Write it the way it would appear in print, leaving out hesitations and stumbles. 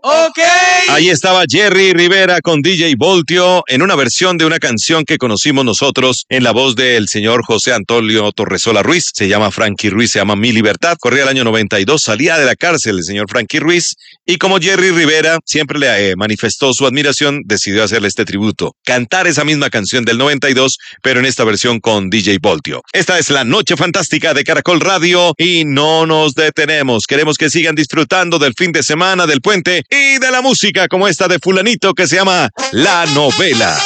Ok. Ahí estaba Jerry Rivera con DJ Voltio en una versión de una canción que conocimos nosotros en la voz del señor José Antonio Torresola Ruiz. Se llama Frankie Ruiz, se llama Mi Libertad. Corría el año 92, salía de la cárcel el señor Frankie Ruiz y como Jerry Rivera siempre le manifestó su admiración, decidió hacerle este tributo. Cantar esa misma canción del 92, pero en esta versión con DJ Voltio. Esta es la Noche Fantástica de Caracol Radio y no nos detenemos. Queremos que sigan disfrutando del fin de semana, del puente y de la música como esta de fulanito que se llama La Novela.